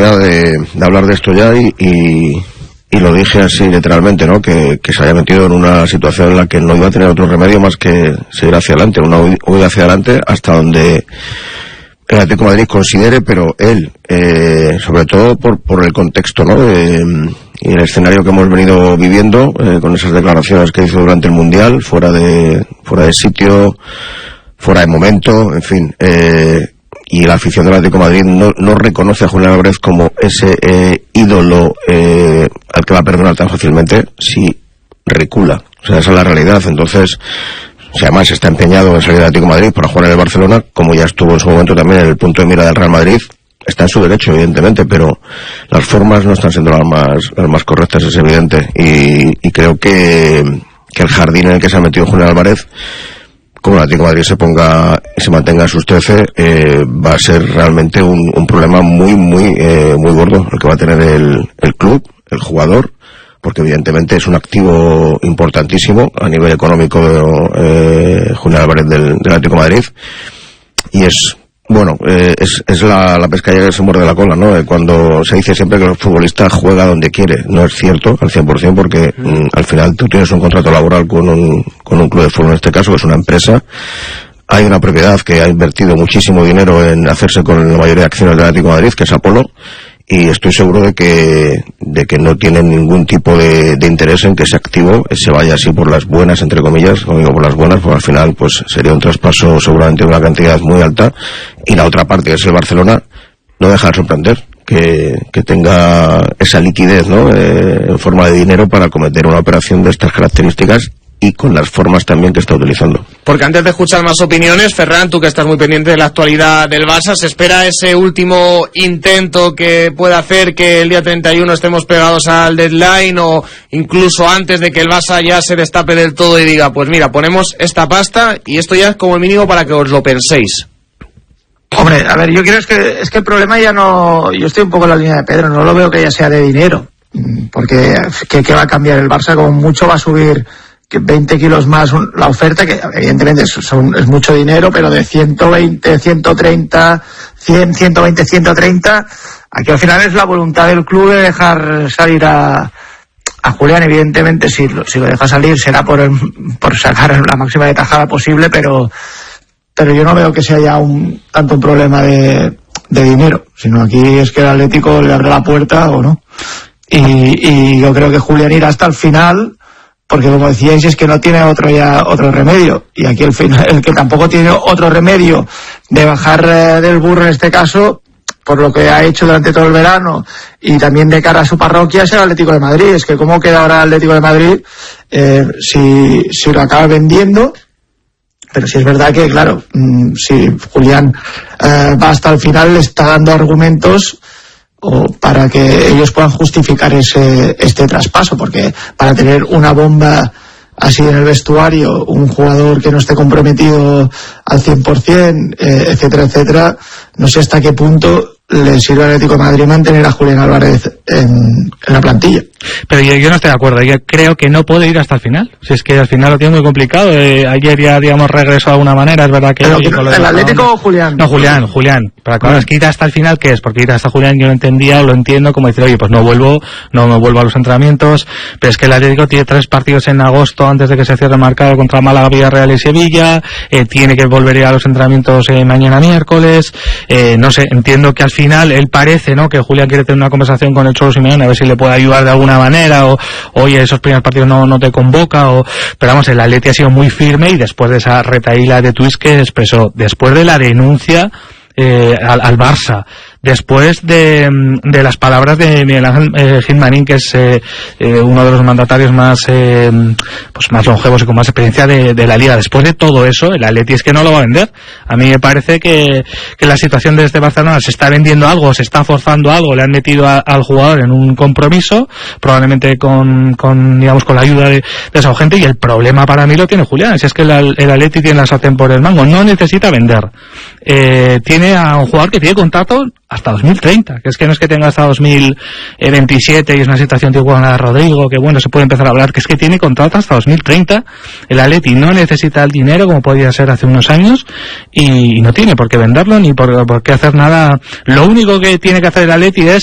oportunidad de hablar de esto ya y lo dije así literalmente, ¿no? Que se haya metido en una situación en la que no iba a tener otro remedio más que seguir hacia adelante, una huida hacia adelante hasta donde el Atlético de Madrid considere, pero él, sobre todo por el contexto, ¿no? Y el escenario que hemos venido viviendo, con esas declaraciones que hizo durante el Mundial, fuera de sitio, fuera de momento, en fin, y la afición del Atlético de Madrid no reconoce a Julián Álvarez como ese ídolo al que va a perdonar tan fácilmente si recula. O sea, esa es la realidad. Entonces, si además está empeñado en salir del Atlético de Madrid para jugar en el Barcelona, como ya estuvo en su momento también en el punto de mira del Real Madrid, está en su derecho, evidentemente, pero las formas no están siendo las más correctas, es evidente. Y creo que el jardín en el que se ha metido Julián Álvarez, como el Atlético de Madrid se mantenga en sus 13, va a ser realmente un problema muy gordo el que va a tener el club, el jugador, porque evidentemente es un activo importantísimo a nivel económico Julián Álvarez del Atlético de Madrid, y es la pescadilla que se muerde la cola, ¿no? Cuando se dice siempre que el futbolista juega donde quiere, no es cierto al 100%, porque al final tú tienes un contrato laboral con un club de fútbol, en este caso, que es una empresa. Hay una propiedad que ha invertido muchísimo dinero en hacerse con la mayoría de acciones del Atlético de Madrid, que es Apolo, y estoy seguro de que no tienen ningún tipo de interés en que ese activo se vaya así por las buenas, entre comillas. No digo por las buenas, porque al final pues sería un traspaso seguramente de una cantidad muy alta, y la otra parte, que es el Barcelona, no deja de sorprender que tenga esa liquidez, ¿no? En forma de dinero para cometer una operación de estas características, y con las formas también que está utilizando. Porque antes de escuchar más opiniones, Ferran, tú que estás muy pendiente de la actualidad del Barça, ¿se espera ese último intento que pueda hacer que el día 31 estemos pegados al deadline, o incluso antes de que el Barça ya se destape del todo y diga, pues mira, ponemos esta pasta y esto ya es como el mínimo para que os lo penséis? Hombre, a ver, yo creo es que el problema ya no... Yo estoy un poco en la línea de Pedro, no lo veo que ya sea de dinero, porque ¿qué va a cambiar el Barça? Como mucho va a subir 20 kilos más la oferta, que evidentemente es mucho dinero, pero de 120, 130, 100, 120, 130, aquí al final es la voluntad del club de dejar salir a Julián. Evidentemente si lo deja salir será por sacar la máxima de tajada posible, pero yo no veo que sea ya tanto un problema de dinero, sino aquí es que el Atlético le abre la puerta o no, y yo creo que Julián irá hasta el final, porque como decíais, es que no tiene otro remedio, y aquí el que tampoco tiene otro remedio de bajar del burro en este caso, por lo que ha hecho durante todo el verano y también de cara a su parroquia, es el Atlético de Madrid. Es que cómo queda ahora el Atlético de Madrid si lo acaba vendiendo. Pero sí es verdad que, claro, si Julián va hasta el final, le está dando argumentos para que ellos puedan justificar este traspaso, porque para tener una bomba así en el vestuario, un jugador que no esté comprometido al 100%, etcétera, etcétera, no sé hasta qué punto le sirve al Atlético de Madrid mantener a Julián Álvarez en la plantilla. Pero yo no estoy de acuerdo, yo creo que no puede ir hasta el final. Si es que al final lo tiene muy complicado. Ayer ya, digamos, regresó de alguna manera, es verdad que... ¿El Atlético o Julián? No, Julián. Para que ahora ir hasta el final, ¿qué es? Porque ir hasta Julián yo lo entendía, o lo entiendo como decir, oye, pues no me vuelvo a los entrenamientos, pero es que el Atlético tiene 3 partidos en agosto antes de que se cierre el mercado contra Málaga, Villarreal y Sevilla, tiene que volver a los entrenamientos mañana miércoles, no sé, entiendo que al final él parece, ¿no?, que Julián quiere tener una conversación con el Cholo Simeone a ver si le puede ayudar de alguna manera, o oye, esos primeros partidos no te convoca, pero vamos, el Atleti ha sido muy firme, y después de esa retahíla de tuits que expresó, después de la denuncia al Barça, después de las palabras de Miguel Ángel Gilmarín, que es uno de los mandatarios más longevos y con más experiencia de la Liga, después de todo eso, el Atleti es que no lo va a vender. A mí me parece que la situación de este Barcelona se está vendiendo algo, se está forzando algo, le han metido al jugador en un compromiso, probablemente con la ayuda de esa gente, y el problema para mí lo tiene Julián. Si es que el Atleti tiene la sartén por el mango, no necesita vender. Tiene a un jugador que tiene contrato hasta 2030, que es que no es que tenga hasta 2027 y es una situación tipo con la de Rodrigo, que bueno, se puede empezar a hablar, que es que tiene contrato hasta 2030. El Atleti no necesita el dinero como podía ser hace unos años, y no tiene por qué venderlo ni por qué hacer nada. Lo único que tiene que hacer el Atleti es